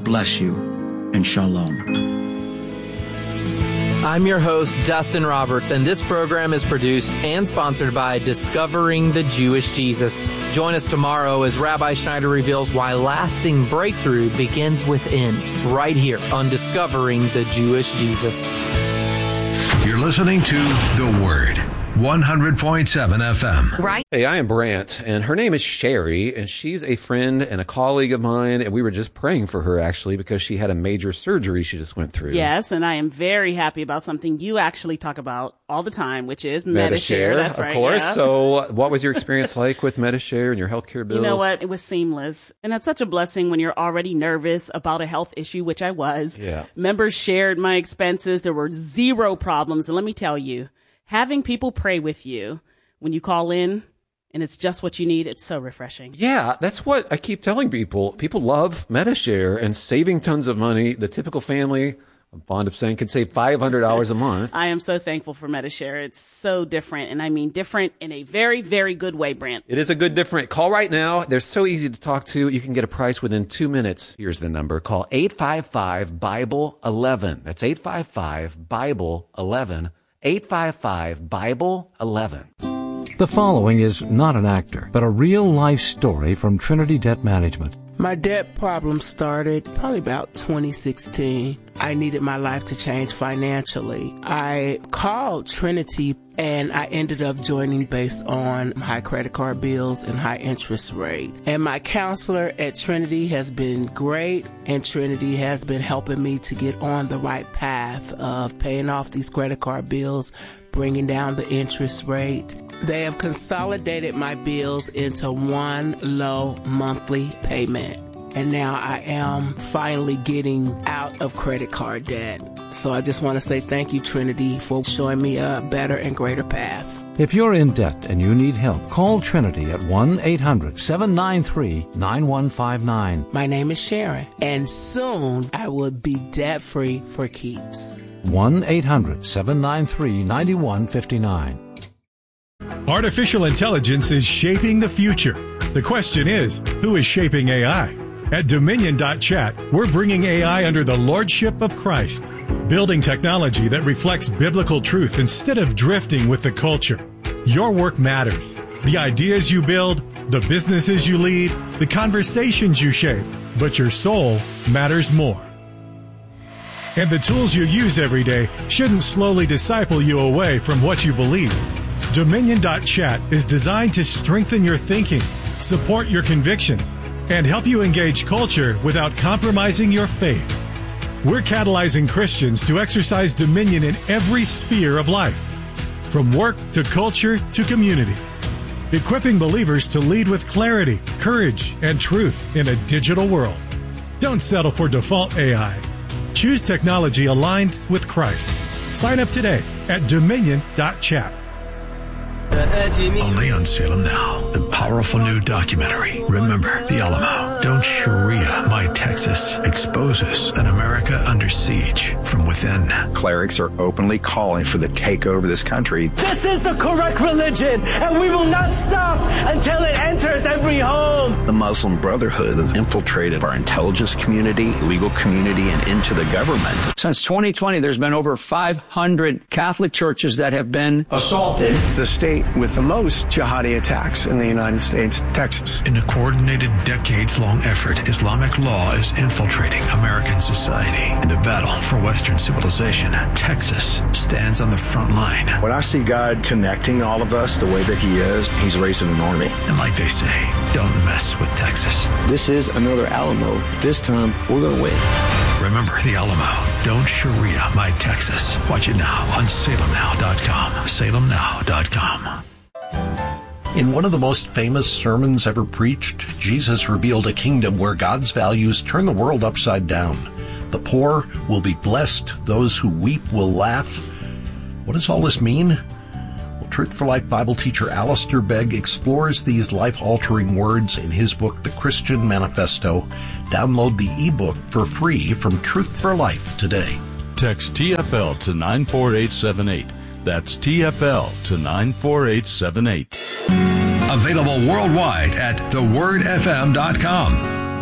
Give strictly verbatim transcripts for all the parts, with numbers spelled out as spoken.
bless you, and shalom. I'm your host, Dustin Roberts, and this program is produced and sponsored by Discovering the Jewish Jesus. Join us tomorrow as Rabbi Schneider reveals why lasting breakthrough begins within, right here on Discovering the Jewish Jesus. You're listening to The Word, one hundred point seven F M. Right. Hey, I am Brant, and her name is Sherry, and she's a friend and a colleague of mine, and we were just praying for her, actually, because she had a major surgery she just went through. Yes, and I am very happy about something you actually talk about all the time, which is Medi-Share. That's of right. Of course. Yeah. So what was your experience like with Medi-Share and your healthcare bills? You know what? It was seamless. And that's such a blessing when you're already nervous about a health issue, which I was. Yeah. Members shared my expenses. There were zero problems. And let me tell you, having people pray with you when you call in and it's just what you need, it's so refreshing. Yeah, that's what I keep telling people. People love Medi-Share and saving tons of money. The typical family, I'm fond of saying, can save five hundred dollars a month. I am so thankful for Medi-Share. It's so different. And I mean different in a very, very good way, Brant. It is a good different. Call right now. They're so easy to talk to. You can get a price within two minutes. Here's the number. Call eight five five, Bible eleven. That's eight five five, Bible eleven. eight five five, Bible eleven. The following is not an actor, but a real-life story from Trinity Debt Management. My debt problem started probably about twenty sixteen. I needed my life to change financially. I called Trinity and I ended up joining based on high credit card bills and high interest rate. And my counselor at Trinity has been great, and Trinity has been helping me to get on the right path of paying off these credit card bills, bringing down the interest rate. They have consolidated my bills into one low monthly payment. And now I am finally getting out of credit card debt. So I just want to say thank you, Trinity, for showing me a better and greater path. If you're in debt and you need help, call Trinity at one eight hundred, seven nine three, nine one five nine. My name is Sharon, and soon I will be debt-free for keeps. one eight hundred, seven nine three, nine one five nine. Artificial intelligence is shaping the future. The question is, who is shaping A I? At Dominion dot chat, we're bringing A I under the lordship of Christ, building technology that reflects biblical truth instead of drifting with the culture. Your work matters. The ideas you build, the businesses you lead, the conversations you shape, but your soul matters more. And the tools you use every day shouldn't slowly disciple you away from what you believe. Dominion dot chat is designed to strengthen your thinking, support your convictions, and help you engage culture without compromising your faith. We're catalyzing Christians to exercise dominion in every sphere of life, from work to culture to community, equipping believers to lead with clarity, courage, and truth in a digital world. Don't settle for default A I. Choose technology aligned with Christ. Sign up today at Dominion dot chat. Only on Salem Now, the powerful new documentary, Remember the Alamo. Don't Sharia My Texas exposes an America under siege from within. Clerics are openly calling for the takeover of this country. This is the correct religion, and we will not stop until it enters every home. The Muslim Brotherhood has infiltrated our intelligence community, legal community, and into the government. Since twenty twenty, there's been over five hundred Catholic churches that have been assaulted. The state with the most jihadi attacks in the United States, Texas. In a coordinated, decades-long effort, Islamic law is infiltrating American society. In the battle for Western civilization, Texas stands on the front line. When I see God connecting all of us the way that he is, he's raising an army. And like they say, don't mess with Texas. This is another Alamo. This time, we're going to win. Remember the Alamo. Don't Sharia My Texas. Watch it now on Salem Now dot com. Salem Now dot com. In one of the most famous sermons ever preached, Jesus revealed a kingdom where God's values turn the world upside down. The poor will be blessed. Those who weep will laugh. What does all this mean? Well, Truth for Life Bible teacher Alistair Begg explores these life-altering words in his book, The Christian Manifesto. Download the ebook for free from Truth for Life today. Text T F L to nine four eight seven eight. That's T F L to nine four eight seven eight. Available worldwide at the word f m dot com.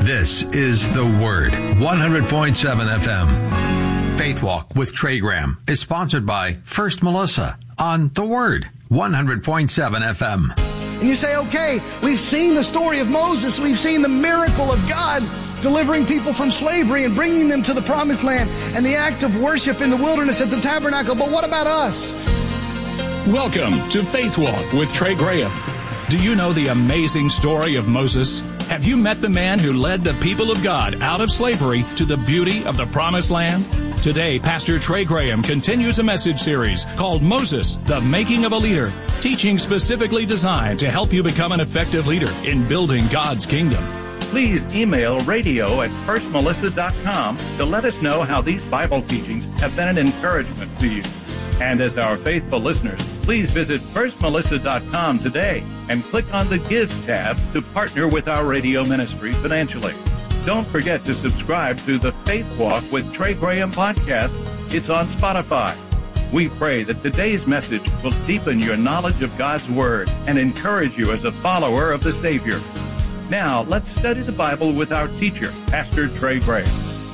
This is The Word, one hundred point seven F M. Faith Walk with Trey Graham is sponsored by First Melissa on The Word, one hundred point seven F M. And you say, okay, we've seen the story of Moses. We've seen the miracle of God delivering people from slavery and bringing them to the promised land and the act of worship in the wilderness at the tabernacle. But what about us? Welcome to Faith Walk with Trey Graham. Do you know the amazing story of Moses? Have you met the man who led the people of God out of slavery to the beauty of the promised land? Today, Pastor Trey Graham continues a message series called Moses, the Making of a Leader, teaching specifically designed to help you become an effective leader in building God's kingdom. Please email radio at first melissa dot com to let us know how these Bible teachings have been an encouragement to you. And as our faithful listeners, please visit first melissa dot com today and click on the Give tab to partner with our radio ministry financially. Don't forget to subscribe to the Faith Walk with Trey Graham podcast. It's on Spotify. We pray that today's message will deepen your knowledge of God's Word and encourage you as a follower of the Savior. Now, let's study the Bible with our teacher, Pastor Trey Graham.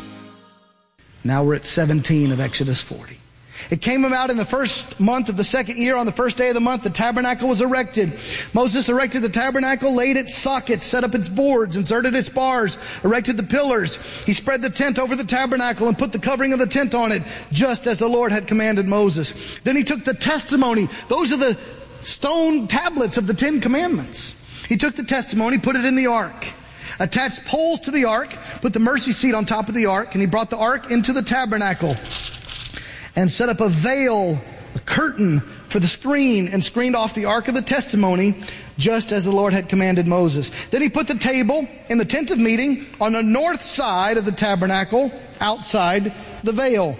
Now we're at seventeen of Exodus forty. It came about in the first month of the second year, on the first day of the month, the tabernacle was erected. Moses erected the tabernacle, laid its sockets, set up its boards, inserted its bars, erected the pillars. He spread the tent over the tabernacle and put the covering of the tent on it, just as the Lord had commanded Moses. Then he took the testimony. Those are the stone tablets of the Ten Commandments. He took the testimony, put it in the ark, attached poles to the ark, put the mercy seat on top of the ark, and he brought the ark into the tabernacle and set up a veil, a curtain for the screen, and screened off the ark of the testimony, just as the Lord had commanded Moses. Then he put the table in the tent of meeting on the north side of the tabernacle, outside the veil.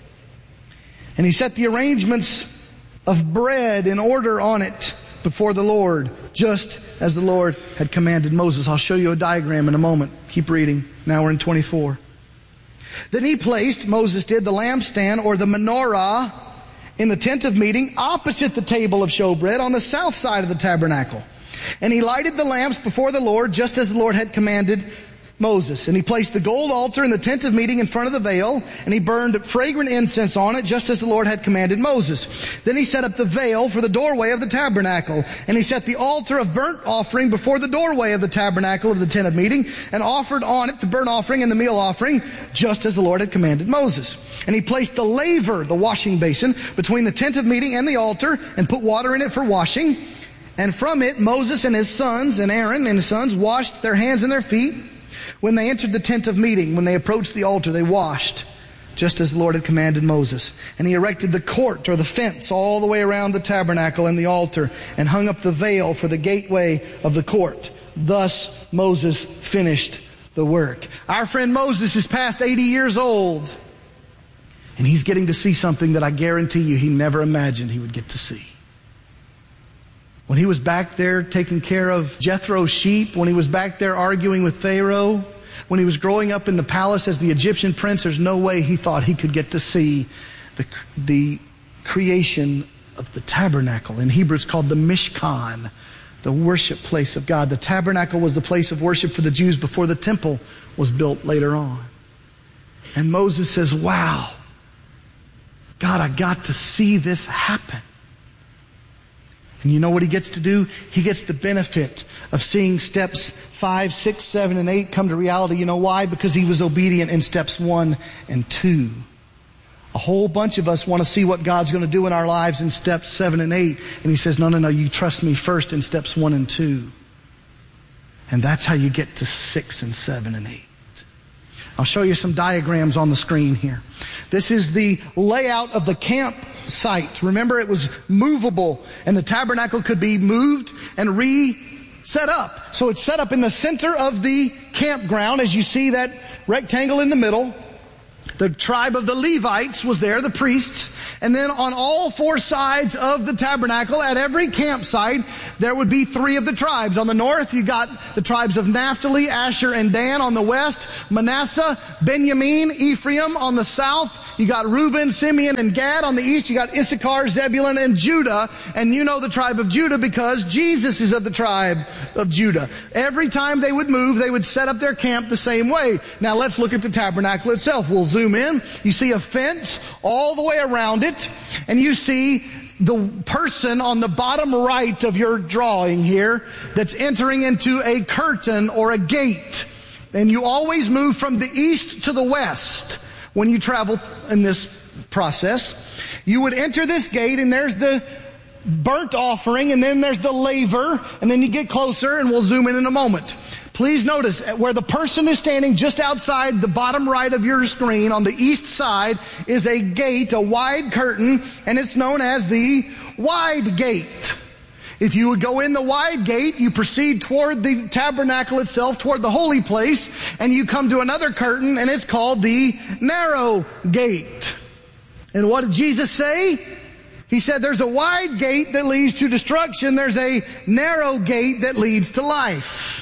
And he set the arrangements of bread in order on it before the Lord, just as the Lord had commanded Moses. I'll show you a diagram in a moment. Keep reading. Now we're in twenty-four. Then he placed, Moses did, the lampstand or the menorah in the tent of meeting opposite the table of showbread on the south side of the tabernacle. And he lighted the lamps before the Lord, just as the Lord had commanded Moses. And he placed the gold altar in the tent of meeting in front of the veil, and he burned fragrant incense on it, just as the Lord had commanded Moses. Then he set up the veil for the doorway of the tabernacle, and he set the altar of burnt offering before the doorway of the tabernacle of the tent of meeting, and offered on it the burnt offering and the meal offering, just as the Lord had commanded Moses. And he placed the laver, the washing basin, between the tent of meeting and the altar, and put water in it for washing. And from it Moses and his sons, and Aaron and his sons, washed their hands and their feet. When they entered the tent of meeting, when they approached the altar, they washed, just as the Lord had commanded Moses. And he erected the court or the fence all the way around the tabernacle and the altar, and hung up the veil for the gateway of the court. Thus Moses finished the work. Our friend Moses is past eighty years old, and he's getting to see something that I guarantee you he never imagined he would get to see. When he was back there taking care of Jethro's sheep, when he was back there arguing with Pharaoh, when he was growing up in the palace as the Egyptian prince, there's no way he thought he could get to see the, the creation of the tabernacle. In Hebrew it's called the Mishkan, the worship place of God. The tabernacle was the place of worship for the Jews before the temple was built later on. And Moses says, wow, God, I got to see this happen. And you know what he gets to do? He gets the benefit of seeing steps five, six, seven, and eight come to reality. You know why? Because he was obedient in steps one and two. A whole bunch of us want to see what God's going to do in our lives in steps seven and eight. And he says, no, no, no, you trust me first in steps one and two. And that's how you get to six and seven and eight. I'll show you some diagrams on the screen here. This is the layout of the camp site. Remember, it was movable, and the tabernacle could be moved and re-set up. So it's set up in the center of the campground, as you see that rectangle in the middle. The tribe of the Levites was there, the priests. And then on all four sides of the tabernacle, at every campsite, there would be three of the tribes. On the north, you got the tribes of Naphtali, Asher, and Dan. On the west, Manasseh, Benjamin, Ephraim. On the south, You got Reuben, Simeon, and Gad. On the east, you got Issachar, Zebulun, and Judah. And you know the tribe of Judah because Jesus is of the tribe of Judah. Every time they would move, they would set up their camp the same way. Now let's look at the tabernacle itself. We'll zoom in. You see a fence all the way around it. And you see the person on the bottom right of your drawing here that's entering into a curtain or a gate. And you always move from the east to the west when you travel in this process. You would enter this gate, and there's the burnt offering, and then there's the laver, and then you get closer, and we'll zoom in in a moment. Please notice where the person is standing just outside the bottom right of your screen on the east side is a gate, a wide curtain, and it's known as the wide gate. If you would go in the wide gate, you proceed toward the tabernacle itself, toward the holy place, and you come to another curtain, and it's called the narrow gate. And what did Jesus say? He said there's a wide gate that leads to destruction. There's a narrow gate that leads to life.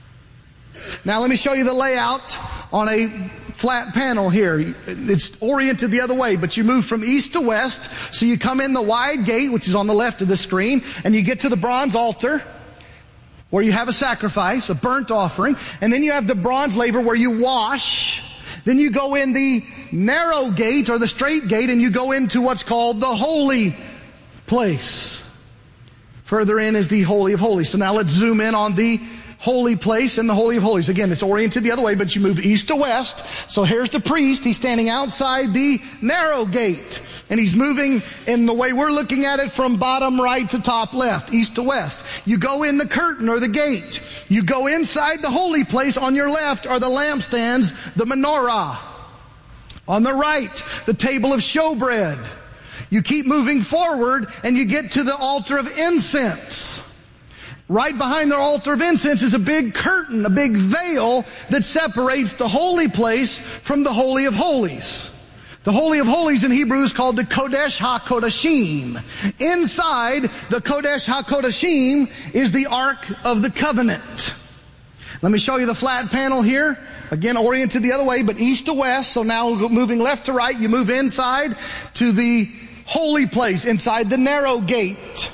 Now let me show you the layout on a flat panel here. It's oriented the other way, but you move from east to west. So you come in the wide gate, which is on the left of the screen, and you get to the bronze altar where you have a sacrifice, a burnt offering. And then you have the bronze laver where you wash. Then you go in the narrow gate or the straight gate, and you go into what's called the holy place. Further in is the Holy of Holies. So now let's zoom in on the holy place and the Holy of Holies. Again, it's oriented the other way, but you move east to west. So here's the priest. He's standing outside the narrow gate. And he's moving in the way we're looking at it from bottom right to top left, east to west. You go in the curtain or the gate. You go inside the holy place. On your left are the lampstands, the menorah. On the right, the table of showbread. You keep moving forward and you get to the altar of incense. Right behind the altar of incense is a big curtain, a big veil that separates the holy place from the Holy of Holies. The Holy of Holies in Hebrew is called the Kodesh HaKodashim. Inside the Kodesh HaKodashim is the Ark of the Covenant. Let me show you the flat panel here. Again, oriented the other way, but east to west. So now moving left to right, you move inside to the holy place, inside the narrow gate.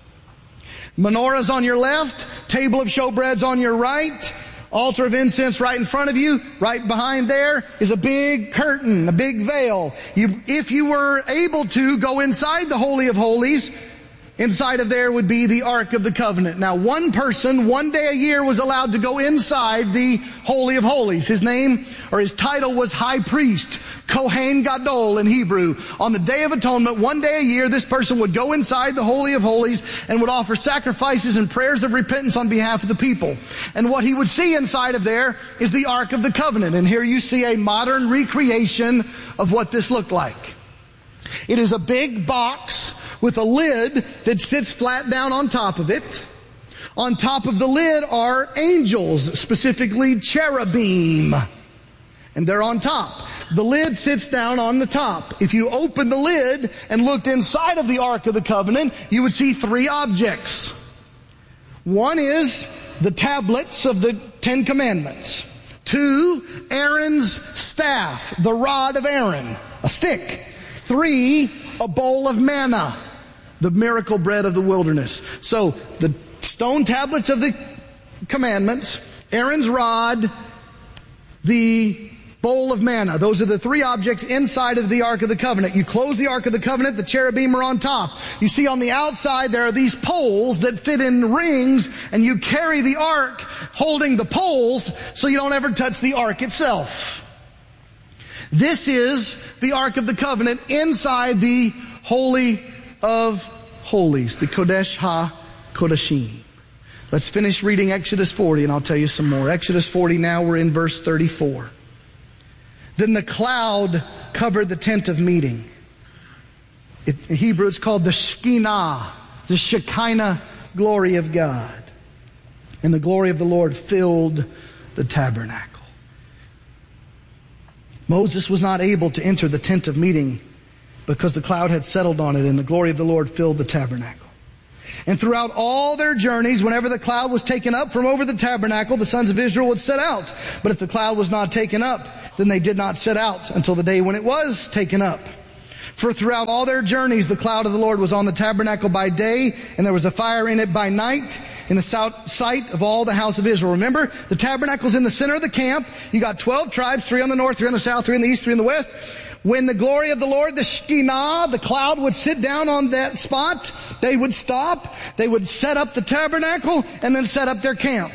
Menorah's on your left, table of showbread's on your right, altar of incense right in front of you. Right behind there is a big curtain, a big veil. You, if you were able to go inside the Holy of Holies, inside of there would be the Ark of the Covenant. Now, one person, one day a year, was allowed to go inside the Holy of Holies. His name, or his title, was High Priest, Kohen Gadol in Hebrew. On the Day of Atonement, one day a year, this person would go inside the Holy of Holies and would offer sacrifices and prayers of repentance on behalf of the people. And what he would see inside of there is the Ark of the Covenant. And here you see a modern recreation of what this looked like. It is a big box with a lid that sits flat down on top of it. On top of the lid are angels, specifically cherubim. And they're on top. The lid sits down on the top. If you open the lid and looked inside of the Ark of the Covenant, you would see three objects. One is the tablets of the Ten Commandments. Two, Aaron's staff, the rod of Aaron, a stick. Three, a bowl of manna, the miracle bread of the wilderness. So the stone tablets of the commandments, Aaron's rod, the bowl of manna. Those are the three objects inside of the Ark of the Covenant. You close the Ark of the Covenant, the cherubim are on top. You see on the outside there are these poles that fit in rings, and you carry the Ark holding the poles so you don't ever touch the Ark itself. This is the Ark of the Covenant inside the Holy of Holies, the Kodesh HaKodashim. Let's finish reading Exodus forty and I'll tell you some more. Exodus forty, now we're in verse thirty-four. Then the cloud covered the tent of meeting. It, in Hebrew it's called the Shekinah, the Shekinah glory of God. And the glory of the Lord filled the tabernacle. Moses was not able to enter the tent of meeting because the cloud had settled on it and the glory of the Lord filled the tabernacle. And throughout all their journeys, whenever the cloud was taken up from over the tabernacle, the sons of Israel would set out. But if the cloud was not taken up, Then they did not set out until the day when it was taken up. For throughout all their journeys, the cloud of the Lord was on the tabernacle by day, and there was a fire in it by night, in the sight of all the house of Israel. Remember, the tabernacle's in the center of the camp. You got twelve tribes, three on the north, three on the south, three in the east, three in the west. When the glory of the Lord, the Shekinah, the cloud would sit down on that spot, they would stop, they would set up the tabernacle, and then set up their camp.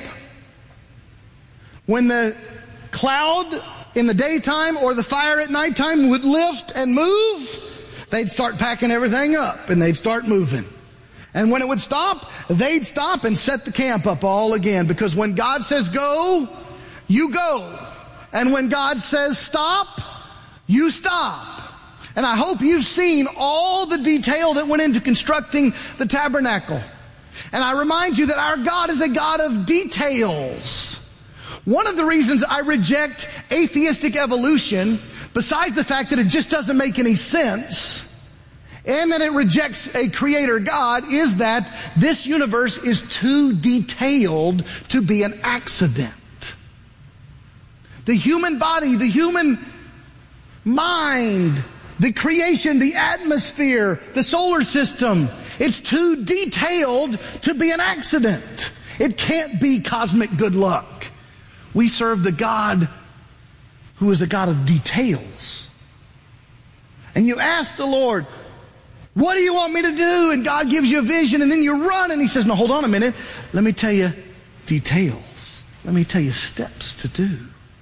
When the cloud in the daytime or the fire at nighttime would lift and move, they'd start packing everything up and they'd start moving. And when it would stop, they'd stop and set the camp up all again. Because when God says go, you go. And when God says stop, you stop. And I hope you've seen all the detail that went into constructing the tabernacle. And I remind you that our God is a God of details. One of the reasons I reject atheistic evolution, besides the fact that it just doesn't make any sense, and that it rejects a creator God, is that this universe is too detailed to be an accident. The human body, the human mind, the creation, the atmosphere, the solar system, it's too detailed to be an accident. It can't be cosmic good luck. We serve the God who is a God of details. And you ask the Lord, what do you want me to do? And God gives you a vision, and then you run, and He says, no, hold on a minute. Let me tell you details. Let me tell you steps to do.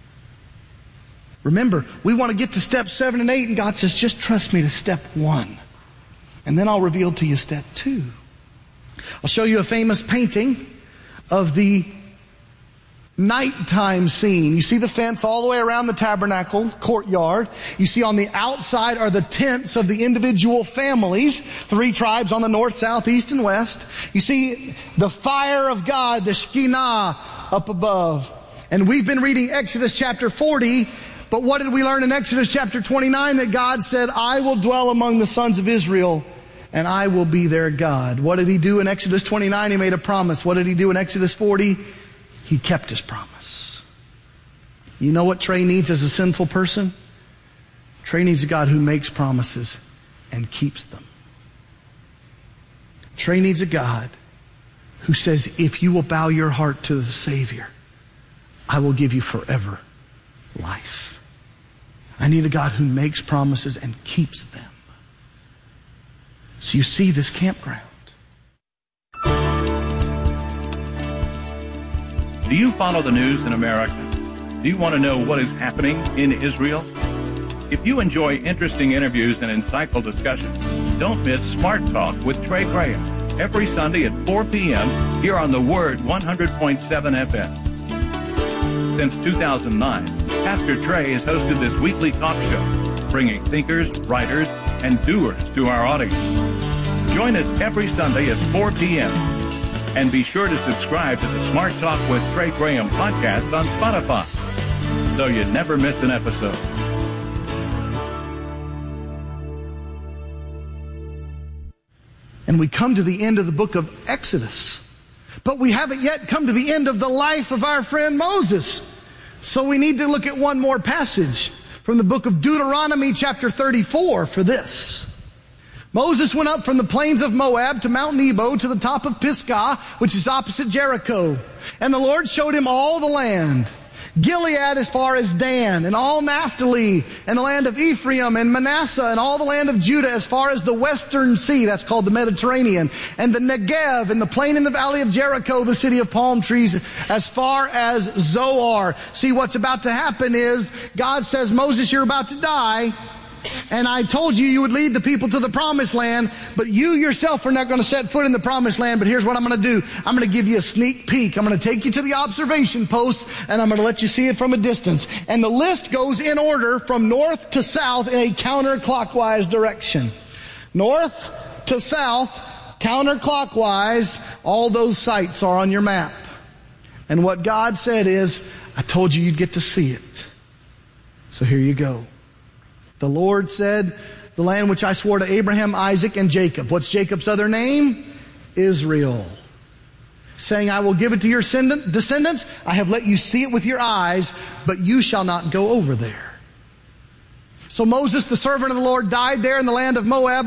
Remember, we want to get to step seven and eight, and God says, just trust me to step one. And then I'll reveal to you step two. I'll show you a famous painting of the nighttime scene. You see the fence all the way around the tabernacle courtyard. You see on the outside are the tents of the individual families, three tribes on the north, south, east, and west. You see the fire of God, the Shekinah, up above. And we've been reading Exodus chapter forty, but what did we learn in Exodus chapter twenty-nine? That God said, I will dwell among the sons of Israel, and I will be their God. What did He do in Exodus twenty-nine? He made a promise. What did He do in Exodus forty? He kept His promise. You know what Trey needs as a sinful person? Trey needs a God who makes promises and keeps them. Trey needs a God who says, if you will bow your heart to the Savior, I will give you forever life. I need a God who makes promises and keeps them. So you see this campground. Do you follow the news in America? Do you want to know what is happening in Israel? If you enjoy interesting interviews and insightful discussions, don't miss Smart Talk with Trey Graham every Sunday at four p.m. here on The Word one hundred point seven F M. Since two thousand nine, Pastor Trey has hosted this weekly talk show, bringing thinkers, writers, and doers to our audience. Join us every Sunday at four p.m. And be sure to subscribe to the Smart Talk with Trey Graham podcast on Spotify, so you never miss an episode. And we come to the end of the book of Exodus. But we haven't yet come to the end of the life of our friend Moses. So we need to look at one more passage from the book of Deuteronomy chapter thirty-four for this. Moses went up from the plains of Moab to Mount Nebo to the top of Pisgah, which is opposite Jericho. And the Lord showed him all the land, Gilead as far as Dan, and all Naphtali, and the land of Ephraim and Manasseh, and all the land of Judah as far as the western sea, that's called the Mediterranean, and the Negev, and the plain in the valley of Jericho, the city of palm trees, as far as Zoar. See, what's about to happen is, God says, Moses, you're about to die, and I told you you would lead the people to the promised land, but you yourself are not going to set foot in the promised land. But here's what I'm going to do. I'm going to give you a sneak peek. I'm going to take you to the observation post, and I'm going to let you see it from a distance. And the list goes in order from north to south in a counterclockwise direction. North to south, counterclockwise, all those sites are on your map. And what God said is, I told you you'd get to see it. So here you go. The Lord said, the land which I swore to Abraham, Isaac, and Jacob. What's Jacob's other name? Israel. Saying, I will give it to your descendants. I have let you see it with your eyes, but you shall not go over there. So Moses, the servant of the Lord, died there in the land of Moab